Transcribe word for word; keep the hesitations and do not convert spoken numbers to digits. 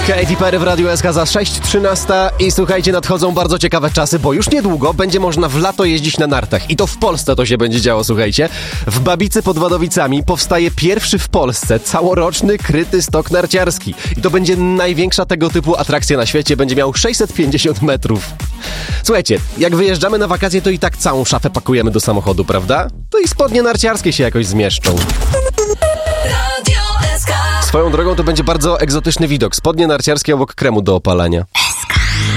Katy Perry w Radiu S K za sześć trzynaście i słuchajcie, nadchodzą bardzo ciekawe czasy, bo już niedługo będzie można w lato jeździć na nartach i to w Polsce to się będzie działo, słuchajcie. W Babicy pod Wadowicami powstaje pierwszy w Polsce całoroczny kryty stok narciarski i to będzie największa tego typu atrakcja na świecie, będzie miał sześćset pięćdziesiąt metrów. Słuchajcie, jak wyjeżdżamy na wakacje, to i tak całą szafę pakujemy do samochodu, prawda? To i spodnie narciarskie się jakoś zmieszczą. Swoją drogą to będzie bardzo egzotyczny widok. Spodnie narciarskie obok kremu do opalania.